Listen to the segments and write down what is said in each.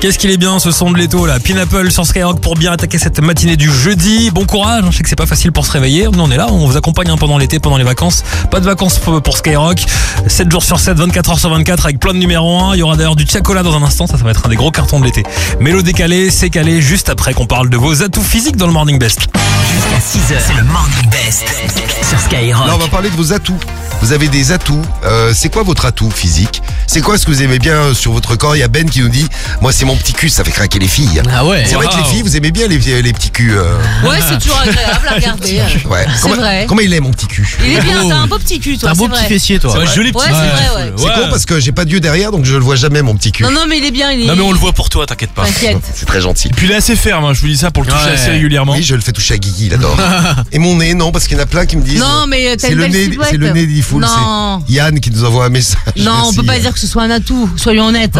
Qu'est-ce qu'il est bien ce son de Leto là, Pineapple sur Skyrock pour bien attaquer cette matinée du jeudi. Bon courage, je sais que c'est pas facile pour se réveiller. Nous on est là, on vous accompagne pendant l'été, pendant les vacances. Pas de vacances pour Skyrock. 7 jours sur 7, 24 heures sur 24 avec plein de numéros 1. Il y aura d'ailleurs du Tchakola dans un instant, ça va être un des gros cartons de l'été. Mélo décalé, c'est calé juste après qu'on parle de vos atouts physiques dans le Morning Best. Jusqu'à 6h, c'est le Morning Best sur Skyrock. Là, on va parler de vos atouts. Vous avez des atouts. C'est quoi votre atout physique? C'est quoi ce que vous aimez bien sur votre corps? Il y a Ben qui nous dit, moi c'est mon petit cul, ça fait craquer les filles. Ah ouais. C'est vrai que les filles, vous aimez bien les petits culs. Ouais, c'est toujours agréable à regarder. Ouais. C'est vrai. Comment il est mon petit cul? Il est bien, t'as un beau petit cul, toi. T'as un beau c'est petit vrai. fessier, toi. C'est un joli petit. Ouais, c'est vrai, ouais. C'est con parce que j'ai pas d'yeux derrière, donc je le vois jamais mon petit cul. Non, non, mais il est bien, il est. Non mais on le voit pour toi, t'inquiète pas. T'inquiète. C'est très gentil. Puis il est assez ferme, je vous dis ça pour le toucher Ouais. assez régulièrement. Oui, je le fais toucher à Guigui, il adore. Et mon nez, non, parce qu'il y en a plein qui me disent. Non, mais t'as c'est une le belle nez, silhouette. c'est le nez d'Ifoul. Non. C'est Yann qui nous envoie un message. Non, on Merci. peut pas dire que ce soit un atout, soyons honnêtes.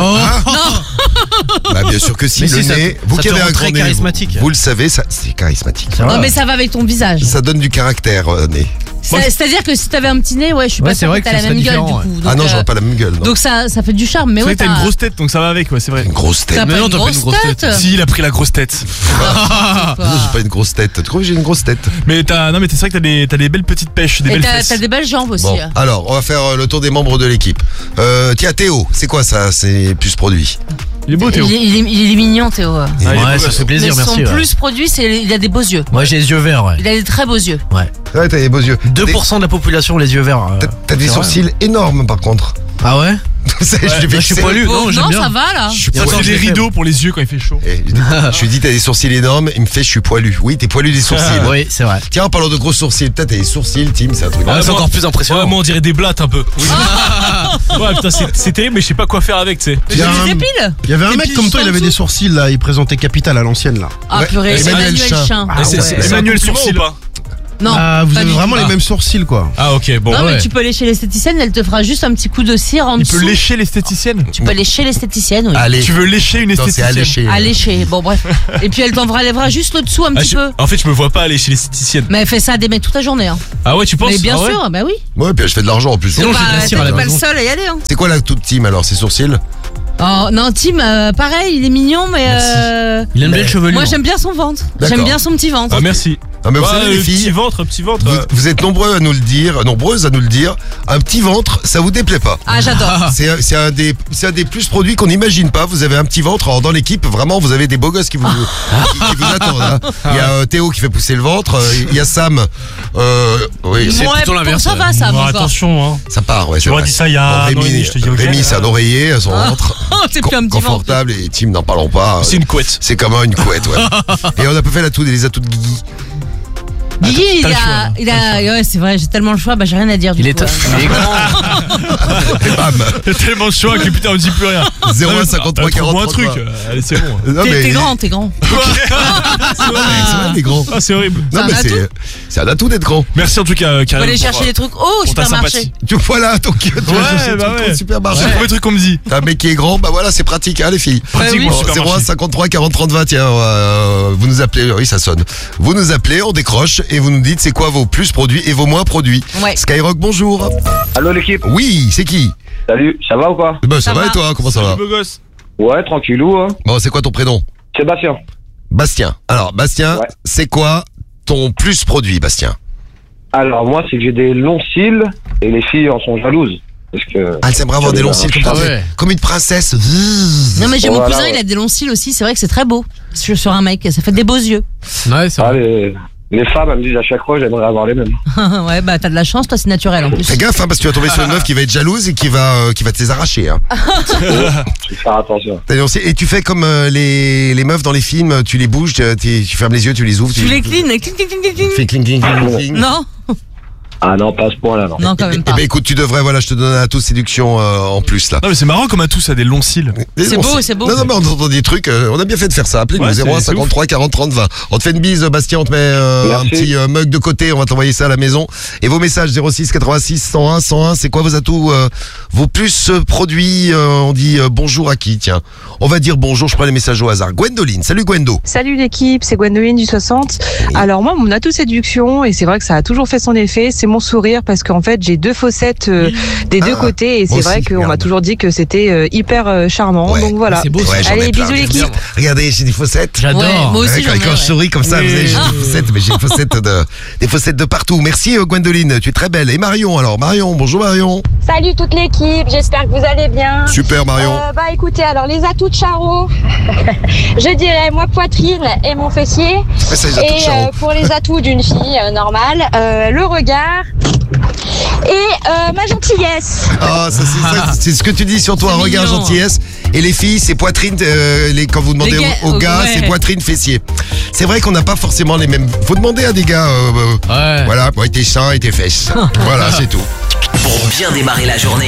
Bah bien sûr que si, Mais le si, ça- nez. Vous ça qui te avez rend un très grand nez, charismatique. vous le savez, ça c'est charismatique. Non, mais ça va avec ton visage. Ça donne du caractère, nez. C'est-à-dire que si t'avais un petit nez, ouais, je suis Ouais, pas c'est sûre vrai que que t'as la ça même serait gueule du différent, coup. Ah non, j'aurais pas la même gueule. Non. Donc ça fait du charme, mais C'est vrai ouais, que t'as une grosse tête, donc ça va avec, ouais, c'est vrai. Une grosse tête. T'as Mais pas non, une t'as pas une grosse grosse tête. Si, il a pris la grosse tête. Quoi. Non, j'ai pas une grosse tête. Tu trouves que j'ai une grosse tête? Mais c'est vrai que t'as des belles petites pêches, des Et belles t'as fesses. des belles jambes aussi. Bon, alors, on va faire le tour des membres de l'équipe. Tiens, Théo, c'est quoi ça? C'est plus produit. Il est beau, Théo. Il est mignon, Théo. Et- Ah, il est Ouais, beau ça gosse. fait plaisir, Mais son merci. ouais. plus produit, c'est il a des beaux yeux. Moi j'ai les yeux verts, ouais. Il a des très beaux yeux. Ouais, t'as des beaux yeux. 2% de la population les yeux verts. T'as des c'est vrai. sourcils énormes par contre. Ah ouais? Ça, je l'ai Moi, je suis vexé. poilu, non, j'aime non, bien. ça va là. Je suis Il y a poilu. aussi des rideaux pour les yeux quand il fait chaud. Je lui dis t'as des sourcils énormes, il me fait je suis poilu. Oui, t'es poilu des sourcils. Oui, c'est vrai. Tiens, en parlant de gros sourcils, peut-être t'as des sourcils, Tim, c'est un truc. Ouais, c'est moi- encore plus impressionnant. Ouais, moi on dirait des blattes un peu. Ouais putain c'est terrible mais je sais pas quoi faire avec tu sais. Tu les épiles. Il y avait un Et mec puis, comme toi, juste il en avait dessous. des sourcils là, il présentait Capital à l'ancienne là. Ah Ouais, purée, c'est Emmanuel Emmanuel Chin. Chin. Mais c'est ouais. Emmanuel compliment Sourcil ou pas? Non, Vous pas avez du vraiment tout. les mêmes sourcils quoi. Ah ok bon. Non, mais ouais. tu peux lécher l'esthéticienne, elle te fera juste un petit coup de cire en Il dessous. peut lécher l'esthéticienne. Tu peux lécher l'esthéticienne, oui. Allez. Tu veux lécher une Non, c'est esthéticienne? alléché. À lécher, bon bref. Et puis elle t'enlèvera juste le dessous un Ah, petit peu. en fait je me vois pas aller chez l'esthéticienne. Mais elle fait ça à des mecs toute la journée. Hein. Ah ouais tu penses? Mais bien Ah ouais sûr, bah oui. Ouais, puis je fais de l'argent en plus. Sinon, Bah, j'ai de la cire à t'es la pas le maison. seul à y aller. Hein. C'est quoi la toute team alors? C'est sourcils? Oh, non, Tim, pareil, il est mignon, mais Il a une belle chevelure. moi j'aime bien son ventre. D'accord. J'aime bien son petit ventre. Ah merci. Ah, mais vous Ouais, savez les petit filles, ventre, petit ventre. vous êtes nombreuses à nous le dire, un petit ventre, ça vous déplaît pas. Ah, j'adore. C'est un des plus produits qu'on n'imagine pas. Vous avez un petit ventre. Alors dans l'équipe, vraiment, vous avez des beaux gosses qui vous attendent. Hein. Il y a Théo qui fait pousser le ventre. Il y a Sam. Oui, c'est Ouais, plutôt bon, l'inverse, ça va, ça Bon, va. attention hein. ça part. Ouais, Tu m'aurais dit ça il y a un an et demi, je te dis ok. Rémi, c'est un oreiller, son ventre. C'est plus un petit ventre. Confortable. Et Tim, n'en parlons pas. C'est une couette. C'est comme une couette, ouais. Et on a pas fait les atouts de Guigui. Guigui, T'as le choix, là. ouais, c'est vrai, j'ai tellement le choix, bah j'ai rien à dire du Il coup. est il est grand. Et bam. Il y a tellement de choix que putain on dit plus rien. 0 53 Trouve-moi 40 un truc. Allez c'est bon. Non, mais T'es grand, t'es grand. c'est vrai, les grands. Ah c'est horrible. Non, un mais atout. c'est un atout d'être grand. Merci en tout cas Faut Karim. aller chercher les trucs au pour ta supermarché. sympathie. Tu vois là, donc tu vas chercher le bah truc ouais. au supermarché. C'est le premier truc qu'on me dit. T'as un mec qui est grand, bah voilà, c'est pratique, hein, les filles. Pratique oui. pour le supermarché. 01 53 40 30 20, tiens, vous nous appelez, oui, ça sonne. Vous nous appelez, on décroche et vous nous dites c'est quoi vos plus produits et vos moins produits. Ouais. Skyrock, bonjour. Allô l'équipe, Oui, c'est qui? salut, ça va ou pas? Ben, ça Ça va va. et toi, comment ça va? Salut beau gosse. Ouais, tranquillou, hein. Bon, c'est quoi ton prénom? Sébastien. Bastien. Alors, Bastien, Ouais. c'est quoi ton plus produit, Bastien? Alors moi, c'est que j'ai des longs cils et les filles en sont jalouses. Parce que... Ah, elle aimerait avoir des longs cils Ah ouais. comme une princesse. Non, mais j'ai mon Voilà, cousin, ouais. il a des longs cils aussi, c'est vrai que c'est très beau. Sur un mec, ça fait des beaux yeux. Ouais, c'est Ah, vrai. les femmes, elles me disent à chaque fois, j'aimerais avoir les mêmes. Ouais, bah t'as de la chance, toi c'est naturel en plus. Fais gaffe, hein, parce que tu vas tomber sur une meuf qui va être jalouse et qui va te les arracher. Hein. Je vais faire attention. T'as des longs cils. Et tu fais comme les meufs dans les films, tu les bouges, tu fermes les yeux, tu les ouvres. Tu les clean, cling, cling, cling, cling, Tu fais cling, cling, cling, cling. Non, Ah non, pas à ce point-là, non. non quand même Eh pas. ben écoute, tu devrais, voilà, je te donne un atout de séduction en plus là. Non mais c'est marrant comme atout ça a des longs cils. Des C'est longs beau, cils. c'est beau. Non, mais on entend des trucs, on a bien fait de faire ça. Appelez-nous Ouais, 01 c'est 53 40 30 20. On te fait une bise, Bastien, on te met un Merci. petit mug de côté, on va t'envoyer ça à la maison. Et vos messages 06 86 101 101, c'est quoi vos atouts, vos plus produits, on dit bonjour à qui? Tiens, on va dire bonjour, je prends les messages au hasard. Gwendoline, salut Gwendo. Salut l'équipe, c'est Gwendoline du 60. Alors moi, mon atout séduction, et c'est vrai que ça a toujours fait son effet, c'est mon sourire parce qu'en fait j'ai 2 fossettes des 2 côtés et c'est moi vrai aussi, qu'on m'a regarde. toujours dit que c'était hyper charmant. Ouais. Donc voilà. C'est beau, ça. Ouais, j'en ai Allez, plein, bisous j'aime l'équipe. bien. Regardez, j'ai des fossettes. J'adore. Ouais, moi aussi, Ouais, j'en ai, quand je ouais. souris comme ça, vous savez, j'ai des fossettes, mais j'ai des fossettes de partout. Merci Gwendoline, tu es très belle. Et Marion alors, Marion, bonjour Marion. Salut toute l'équipe, j'espère que vous allez bien. Super Marion. Bah écoutez, alors les atouts de Charo, je dirais moi poitrine et mon fessier. Ouais, ça, les atouts de Et Charo. pour les atouts d'une fille normale, le regard et ma gentillesse. Ah, c'est ce que tu dis sur toi, C'est regard mignon. gentillesse. Et les filles, c'est poitrine, quand vous demandez Les gars, aux gars, ouais. c'est poitrine, fessier. C'est vrai qu'on n'a pas forcément les mêmes. Faut demander à des gars, Ouais. voilà, tes seins et tes fesses. Voilà, c'est tout. Pour bien démarrer la journée.